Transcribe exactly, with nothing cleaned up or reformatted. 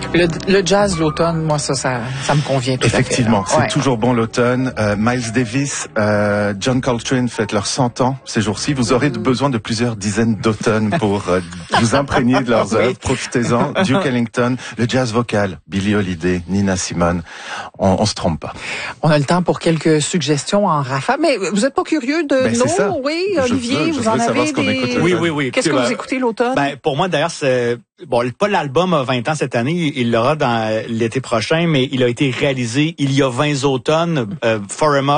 Le, le jazz, l'automne, moi, ça, ça, ça me convient tout Effectivement, à fait. Effectivement, c'est ouais. toujours bon l'automne. Euh, Miles Davis, euh, John Coltrane fêtent leurs cent ans ces jours-ci. Vous aurez mmh. besoin de plusieurs dizaines d'automnes pour euh, vous imprégner de leurs oui. œuvres. Profitez-en. Duke Ellington, le jazz vocal, Billie Holiday, Nina Simone. On, on se trompe pas. On a le temps pour quelques suggestions en rafale. Mais vous êtes pas curieux de ben, nous? Oui, Olivier, je veux, vous en avez des... Oui, oui, oui. Qu'est-ce que ben, vous écoutez l'automne? Ben, pour moi, d'ailleurs, c'est... Bon, pas l'album a vingt ans cette année, il l'aura dans l'été prochain, mais il a été réalisé il y a vingt automnes, euh, Foreigner